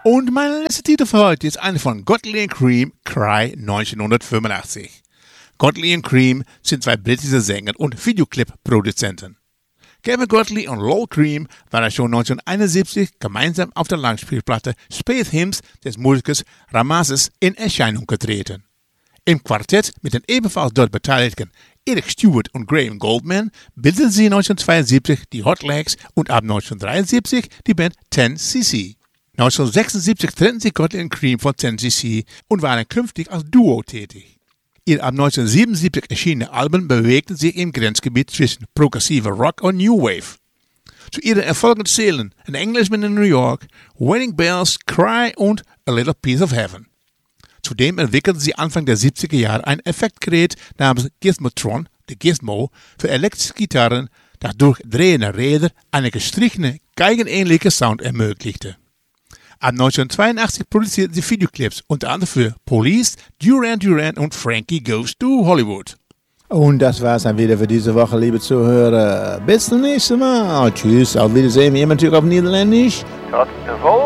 Und mein letzter Titel für heute ist eine von Godley & Creme, Cry 1985. Godley & Creme sind zwei britische Sänger und Videoclip-Produzenten. Kevin Godley und Lol Creme waren schon 1971 gemeinsam auf der Langspielplatte Space Hymns des Musikers Rameses in Erscheinung getreten. Im Quartett mit den ebenfalls dort beteiligten Eric Stewart und Graham Goldman bildeten sie 1972 die Hot Legs und ab 1973 die Band 10cc. 1976 trennten sich Godley & Creme von 10cc und waren künftig als Duo tätig. Ihr ab 1977 erschienene Alben bewegten sich im Grenzgebiet zwischen progressiver Rock und New Wave. Zu ihren Erfolgen zählen An Englishman in New York, Wedding Bells, Cry und A Little Piece of Heaven. Zudem entwickelten sie Anfang der 70er Jahre ein Effektgerät namens Gizmotron, der Gizmo, für elektrische Gitarren, das durch drehende Räder eine gestrichene, geigenähnliche Sound ermöglichte. Ab 1982 produzierten sie Videoclips, unter anderem für Police, Duran Duran und Frankie Goes to Hollywood. Und das war's dann wieder für diese Woche, liebe Zuhörer. Bis zum nächsten Mal. Tschüss, auf Wiedersehen, wie immer natürlich auf Niederländisch. Tot de volgende.